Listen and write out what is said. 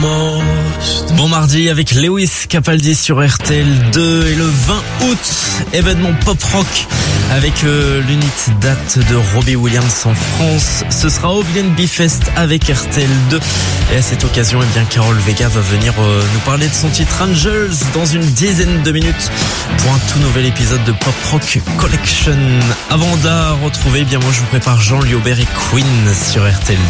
Bon mardi avec Lewis Capaldi sur RTL2 et le 20 août, événement pop-rock avec l'unique date de Robbie Williams en France. Ce sera au BNB Fest avec RTL2 et à cette occasion, Carole Vega va venir nous parler de son titre Angels dans une dizaine de minutes pour un tout nouvel épisode de Pop Rock Collection. Avant de retrouver, moi je vous prépare Jean Liobert et Queen sur RTL2.